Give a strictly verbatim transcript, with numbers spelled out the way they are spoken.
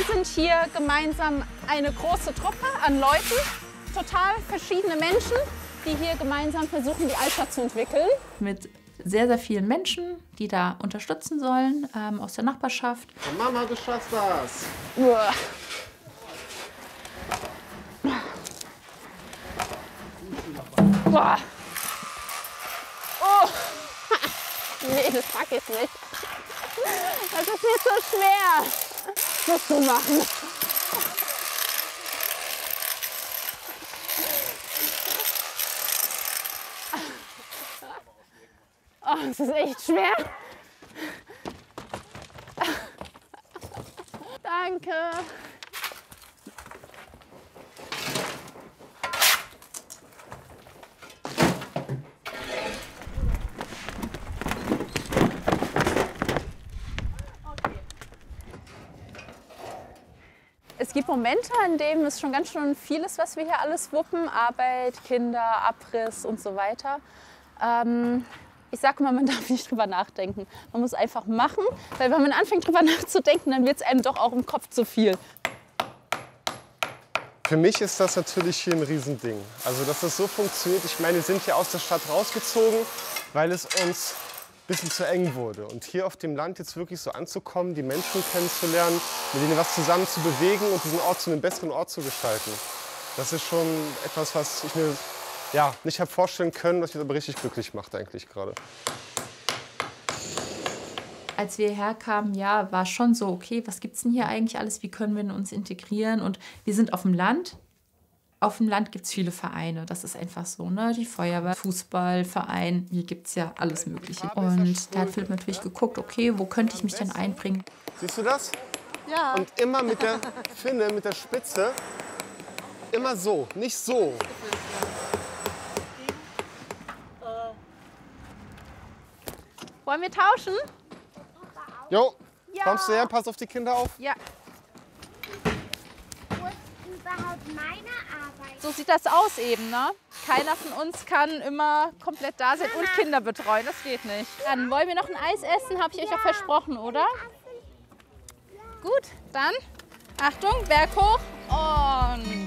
sind hier gemeinsam eine große Truppe an Leuten, total verschiedene Menschen, die hier gemeinsam versuchen, die Altstadt zu entwickeln. Mit sehr, sehr vielen Menschen, die da unterstützen sollen, ähm, aus der Nachbarschaft. Und Mama, du schaffst das! Uah. Boah. Oh. Nee, das pack ich nicht. Das ist nicht so schwer. Musst du machen. Oh, das ist echt schwer. Danke. Es gibt Momente, in denen es schon ganz schön viel ist, was wir hier alles wuppen. Arbeit, Kinder, Abriss und so weiter. Ähm, ich sage mal, man darf nicht drüber nachdenken. Man muss einfach machen, weil wenn man anfängt drüber nachzudenken, dann wird es einem doch auch im Kopf zu viel. Für mich ist das natürlich hier ein Riesending. Also, dass das so funktioniert. Ich meine, wir sind hier aus der Stadt rausgezogen, weil es uns ein bisschen zu eng wurde. Und hier auf dem Land jetzt wirklich so anzukommen, die Menschen kennenzulernen, mit denen was zusammen zu bewegen und diesen Ort zu einem besseren Ort zu gestalten. Das ist schon etwas, was ich mir ja, nicht habe vorstellen können, was mich aber richtig glücklich macht eigentlich gerade. Als wir herkamen, ja, war schon so, okay, was gibt's denn hier eigentlich alles? Wie können wir uns integrieren? Und wir sind auf dem Land. Auf dem Land gibt es viele Vereine, das ist einfach so, ne? Die Feuerwehr, Fußballverein, hier gibt es ja alles Mögliche. Und da hat Philipp natürlich geguckt, okay, wo könnte ich mich denn einbringen? Siehst du das? Ja. Und immer mit der Finne, mit der Spitze, immer so, nicht so. Wollen wir tauschen? Jo, Ja. kommst du her, pass auf die Kinder auf. Ja. Wo ist überhaupt meine Arbeit? So sieht das aus eben, ne? Keiner von uns kann immer komplett da sein und Kinder betreuen, das geht nicht. Dann wollen wir noch ein Eis essen, habe ich euch auch versprochen, oder? Gut, dann Achtung, Berg hoch und